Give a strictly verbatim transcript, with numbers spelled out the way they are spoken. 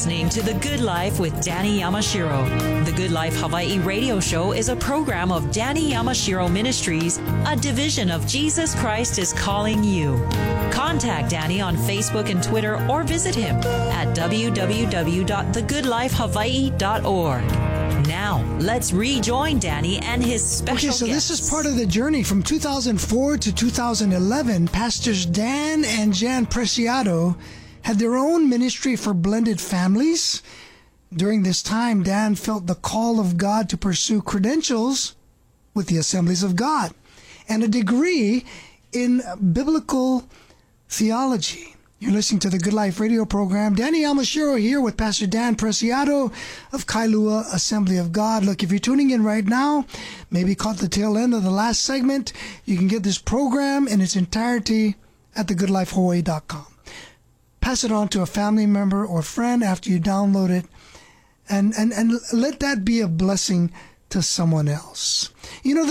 listening to The Good Life with Danny Yamashiro. The Good Life Hawaii radio show is a program of Danny Yamashiro Ministries, a division of Jesus Christ is Calling You. Contact Danny on Facebook and Twitter or visit him at w w w dot the good life hawaii dot org. Now, let's rejoin Danny and his special Okay, so guests. this is part of the journey from two thousand four to two thousand eleven. Pastors Dan and Jan Preciado had their own ministry for blended families. During this time, Dan felt the call of God to pursue credentials with the Assemblies of God and a degree in biblical theology. You're listening to the Good Life radio program. Danny Yamashiro here with Pastor Dan Preciado of Kailua Assembly of God. Look, if you're tuning in right now, maybe caught the tail end of the last segment, you can get this program in its entirety at the good life hawaii dot com. Pass it on to a family member or friend after you download it, and, and, and let that be a blessing to someone else. You know,